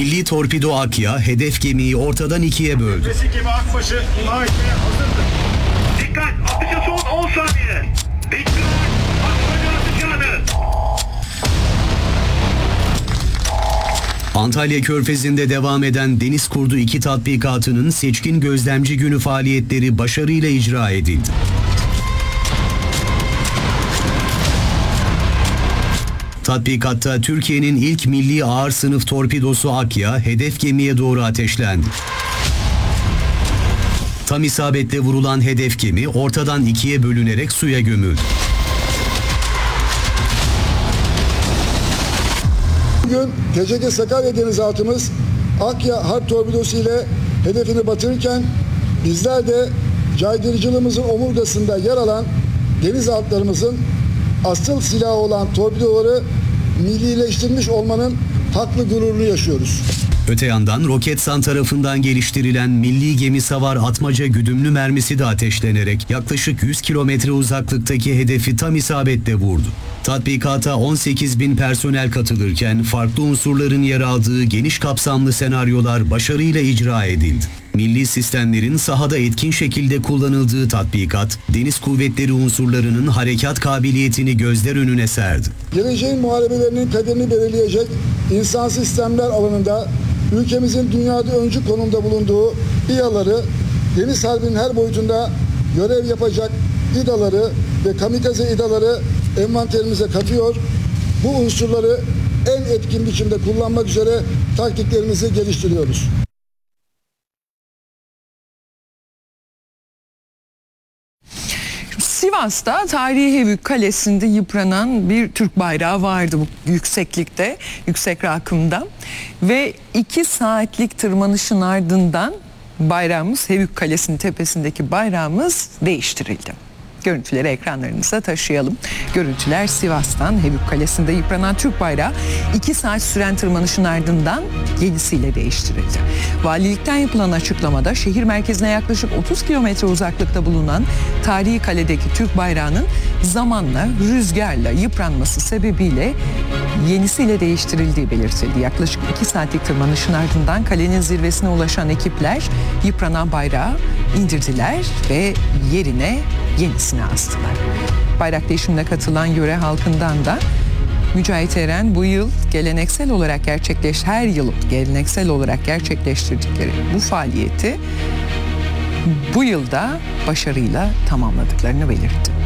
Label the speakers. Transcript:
Speaker 1: Milli torpido Akya hedef gemiyi ortadan ikiye böldü.
Speaker 2: Sesi gibi Akbaş'ı imha etmeye hazırdır. Dikkat! Atışa son 10 saniye. Bekliyor. Akbaş'ı atacağını.
Speaker 1: Antalya Körfezi'nde devam eden Deniz Kurdu 2 tatbikatının seçkin gözlemci günü faaliyetleri başarıyla icra edildi. Tatbikatta Türkiye'nin ilk milli ağır sınıf torpidosu Akya hedef gemiye doğru ateşlendi. Tam isabetle vurulan hedef gemi ortadan ikiye bölünerek suya gömüldü.
Speaker 3: Bugün TCG Sakarya denizaltımız Akya harp torpidosu ile hedefini batırırken bizler de caydırıcılığımızın omurgasında yer alan denizaltlarımızın asıl silahı olan torpidoları millileştirmiş olmanın haklı gururunu yaşıyoruz.
Speaker 1: Öte yandan Roketsan tarafından geliştirilen milli gemi savar atmaca güdümlü mermisi de ateşlenerek yaklaşık 100 kilometre uzaklıktaki hedefi tam isabetle vurdu. Tatbikata 18.000 personel katılırken farklı unsurların yer aldığı geniş kapsamlı senaryolar başarıyla icra edildi. Milli sistemlerin sahada etkin şekilde kullanıldığı tatbikat, deniz kuvvetleri unsurlarının harekat kabiliyetini gözler önüne serdi.
Speaker 3: Geleceğin muharebelerinin kaderini belirleyecek insan sistemler alanında ülkemizin dünyada öncü konumda bulunduğu İHA'ları, deniz harbinin her boyutunda görev yapacak İDA'ları ve kamikaze İDA'ları envanterimize katıyor. Bu unsurları en etkin biçimde kullanmak üzere taktiklerimizi geliştiriyoruz.
Speaker 4: Sivas'ta tarihi Hebük Kalesi'nde yıpranan bir Türk bayrağı vardı bu yükseklikte, yüksek rakımda ve 2 saatlik tırmanışın ardından bayrağımız, Hebük Kalesi'nin tepesindeki bayrağımız değiştirildi. Görüntüleri ekranlarınıza taşıyalım. Görüntüler Sivas'tan Hebük Kalesi'nde yıpranan Türk bayrağı 2 saat süren tırmanışın ardından yenisiyle değiştirildi. Valilikten yapılan açıklamada şehir merkezine yaklaşık 30 kilometre uzaklıkta bulunan tarihi kaledeki Türk bayrağının zamanla rüzgarla yıpranması sebebiyle yenisiyle değiştirildiği belirtildi. Yaklaşık 2 saatlik tırmanışın ardından kalenin zirvesine ulaşan ekipler yıpranan bayrağı indirdiler ve yerine yenisini astılar. Bayrak değişimine katılan yöre halkından da Mücahit Eren bu yıl her yıl geleneksel olarak gerçekleştirdikleri bu faaliyeti bu yılda başarıyla tamamladıklarını belirtti.